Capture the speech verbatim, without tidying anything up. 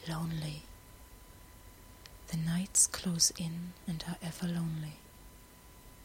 lonely. The nights close in and are ever lonely.